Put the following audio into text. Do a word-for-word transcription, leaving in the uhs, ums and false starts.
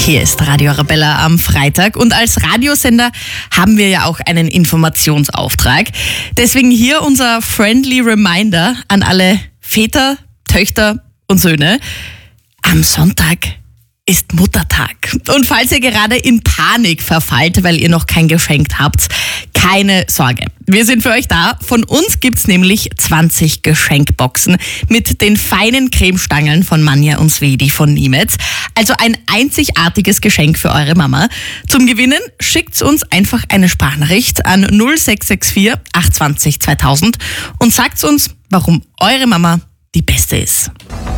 Hier ist Radio Arabella am Freitag und als Radiosender haben wir ja auch einen Informationsauftrag. Deswegen hier unser friendly Reminder an alle Väter, Töchter und Söhne. Am Sonntag ist Muttertag. Und falls ihr gerade in Panik verfallt, weil ihr noch kein Geschenk habt, keine Sorge. Wir sind für euch da. Von uns gibt's nämlich zwanzig Geschenkboxen mit den feinen Cremestangeln von Manja und Svedi von Niemetz. Also ein einzigartiges Geschenk für eure Mama. Zum Gewinnen schickt's uns einfach eine Sprachnachricht an null sechs sechs vier acht zwei null zweitausend und sagt's uns, warum eure Mama die Beste ist.